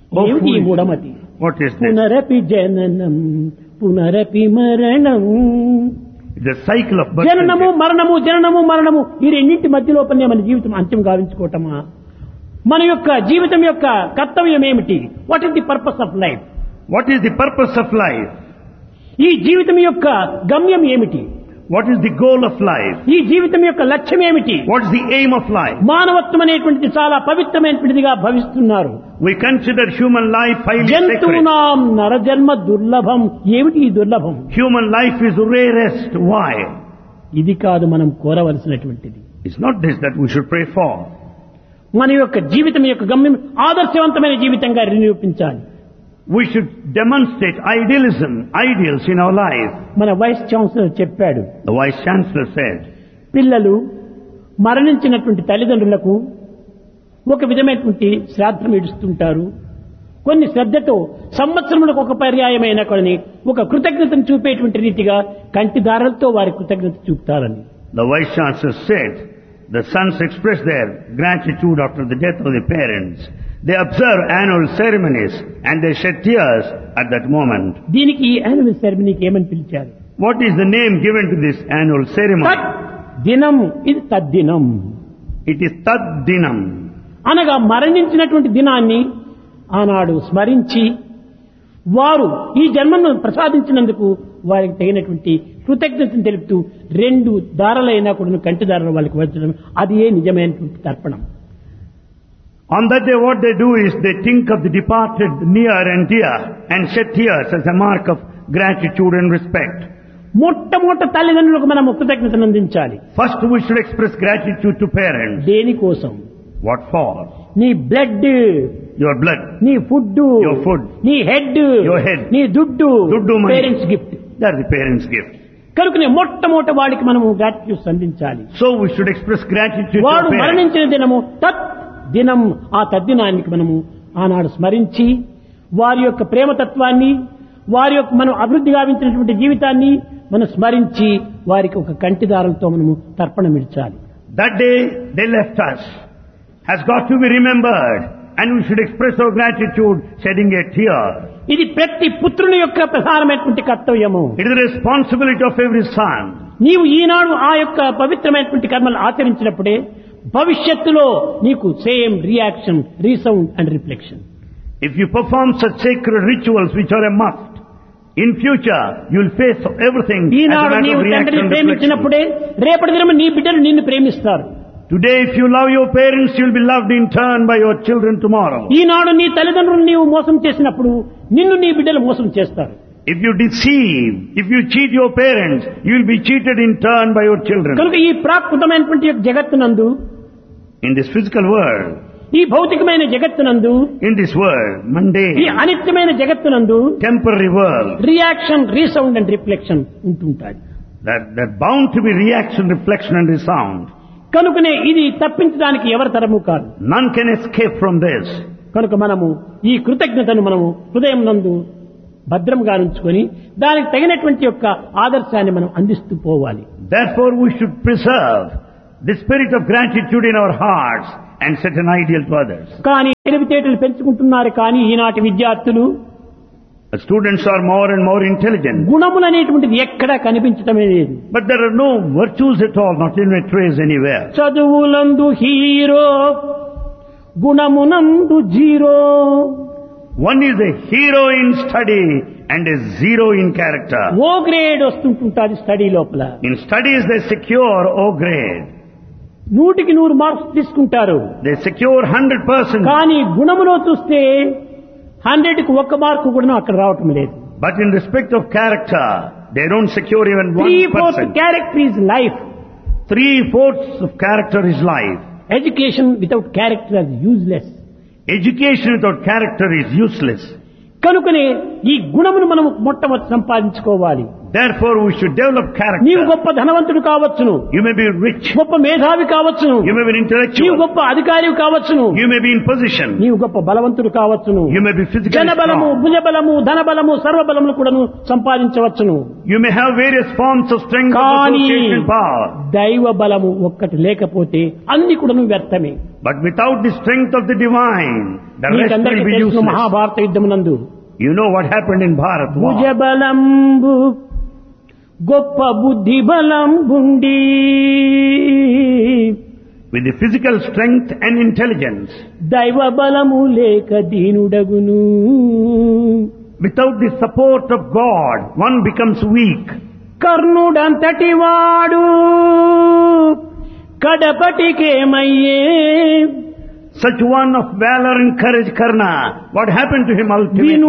Oh, ఏమిటి ఈ foolish. మూఢమతి? What is this? పునరపి జననం పునరపి మరణం. The cycle of birth and Jananamu death. మరణము జననము మరణము ఈ రెండింటి మధ్యలోపలనే మన జీవితం అంత్యం గావించుకోవటమా? మన యొక్క జీవితం యొక్క కర్తవ్యం ఏమిటి? What is the purpose of life? What is the purpose of life? ఈ జీవితం యొక్క గమ్యం ఏమిటి? What is the goal of life? ఈ జీవితం యొక్క లక్ష్యం ఏమిటి? What is the aim of life? మానవత్వం అనేటువంటిది చాలా పవిత్రమైనటువంటిదిగా భావిస్తున్నారు. We consider human life highly sacred. జంతువునాం నరజన్మ దుర్లభం. ఏమిటి ఈ దుర్లభం? Human life is rarest. Why? ఇది కాదు మనం కోరవలసినటువంటిది. It's not this that we should pray for. మన యొక్క జీవితం యొక్క గమ్యం ఆదర్శవంతమైన జీవితంగా నిరూపించాలి. We should demonstrate ideals in our life. మన వైస్ ఛాన్సలర్ చెప్పాడు, The Vice Chancellor said, పిల్లలు మరణించినటువంటి తల్లిదండ్రులకు ఒక విధమైనటువంటి శ్రాద్ధం ఇడుస్తుంటారు. కొన్ని శ్రద్ధతో సంవత్సరములకు ఒక పర్యాయమైన కొన్ని ఒక కృతజ్ఞతను చూపేటువంటి రీతిగా కంటి దారాలతో వారి కృతజ్ఞత చూపుతారని. the Vice Chancellor said, the sons express their gratitude after the death of the parents. They observe annual ceremonies and they shed tears at that moment. దీనికి ఈ యాన్యువల్ సెరమనీకి ఏమని పిలిచారు? What is the name given to this annual ceremony? తత్ దినం, ఇది తద్దినం. It is Tad Dinam. అనగా మరణించినటువంటి దినాన్ని ఆనాడు స్మరించి వారు ఈ జన్మను ప్రసాదించినందుకు వారికి తగినటువంటి కృతజ్ఞతను తెలుపుతూ 2 దారాలైనా కూడా కంటి దారాలు వాళ్ళకి వచ్చడం, అది ఏ నిజమైనటువంటి తర్పణం. On that day what they do is they think of the departed near and dear and shed tears as a mark of gratitude and respect. మొట్టమొదట తల్లిదండ్రులకు మనం కృతజ్ఞతను అందించాలి. First we should express gratitude to parents. దేనికోసం? What for? నీ blood, Your blood, నీ food, your food, నీ head, your head, నీ దుడ్డు, దుడ్డు money. Parents gift. That's the parents' gift. కనుకనే మొట్టమొదట వాడికి మనము గ్రాటిట్యూడ్ అందించాలి. So we should express gratitude to వాడు parents. మరణించిన దినము తత్ దినం, ఆ తద్దినానికి మనము ఆనాడు స్మరించి వారి యొక్క ప్రేమతత్వాన్ని, వారి యొక్క మనం అభివృద్ధి గావించినటువంటి జీవితాన్ని మనం స్మరించి వారికి ఒక కంటిదారులతో మనము తర్పణం ఇచ్చాలి. That day they left us has got to be remembered and we should express our gratitude shedding a tear. ఇది ప్రతి పుత్రుని యొక్క ప్రధానమైనటువంటి కర్తవ్యము. It is the responsibility of every son. నీవు ఈనాడు ఆ యొక్క పవిత్రమైనటువంటి కర్మలు ఆచరించినప్పుడే భవిష్యత్తులో నీకు same reaction, resound and reflection. If you perform such sacred rituals which are a must, in future you will face everything as a Eenadu matter నీవు of reaction తండ్రిని and reflection. ప్రేమించినప్పుడే రేపటి దినం నీ బిడ్డలు నిన్ను ప్రేమిస్తారు. Today if you love your parents, you will be loved in turn by your children tomorrow. ఈనాడు నీ తల్లిదండ్రులు నీవు మోసం చేసినప్పుడు నిన్ను నీ బిడ్డలు మోసం చేస్తారు. If you deceive, if you cheat your parents, you will be cheated in turn by your children. కనుక ఈ ప్రాకృతమైనటువంటి యొక్క జగత్తునందు, In this physical world, ఈ భౌతికమైన జగత్తునందు, in this world, ఈ mundane, అనిత్యమైన జగత్తునందు temporary world, reaction, resound and reflection ఉంటుంటాయి. that bound to be reaction, reflection and resound. కనుకనే ఇది తప్పించడానికి ఎవరి తరము కాదు. None can escape from this. కనుక మనము ఈ కృతజ్ఞతను మనము హృదయం నందు భద్రంగా ఉంచుకొని దానికి తగినటువంటి యొక్క ఆదర్శాన్ని మనం అందిస్తూ పోవాలి. Therefore we should preserve the spirit of gratitude in our hearts and set an ideal to others. కానీ తెలివితేటలు పెంచుకుంటున్నారు, కానీ ఈనాటి విద్యార్థులు The students are more and more intelligent. గుణములు అనేటువంటిది ఎక్కడా కనిపించటమే లేదు. But there are no virtues at all, not even a trace anywhere. చదువులందు hero, గుణమునందు zero. One is a hero in study and a zero in character. Oh grade వస్తుంటుంటాది study లోపల. In studies they secure O grade. 100కి 100 marks తీసుకుంటారు. They secure 100%. కానీ గుణములో చూస్తే 100కి 1 mark కూడా అక్కడ రావటం లేదు. But in respect of character, they don't secure even 3/4 1%. Character is life. 3/4 of character is life. Education without character is useless. Education without character is useless. కనుకనే ఈ గుణమును మనం మొట్టమొదటి సంపాదించుకోవాలి. Therefore, we should develop నీవు character. గొప్ప ధనవంతుడు కావచ్చును, You may be rich. గొప్ప మేధావి కావచ్చును, You may be నీవు intellectual. గొప్ప అధికారి కావచ్చును, You may be in position. నీవు గొప్ప బలవంతుడు కావచ్చును, You may be physically జనబలము, strong. భుజబలము, ధనబలము, సర్వబలములు కూడాను సంపాదించవచ్చును. You may have various forms of strength of కానీ association power. దైవ బలము ఒక్కటి లేకపోతే అన్ని కూడాను వ్యర్థమే. But without the strength of the divine, the rest మీకందరికీ will be తెలుసు useless. Mahabharata యుద్ధమునందు You know what happened in Bharat war. భుజబలంబు గొప్ప బుద్ధి బలంబుండి With the physical strength and intelligence. దైవ బలము లేక దీనుడగును. Without the support of God, one becomes weak. కర్ణుడంతటి వాడు కడపటికేమయ్యే, Such one of valor and courage, Karna, what happened to him ultimately?